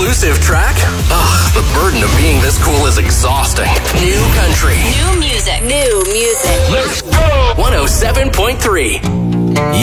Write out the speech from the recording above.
exclusive track? Ugh, the burden of being this cool is exhausting. New country. New music. Let's go! 107.3.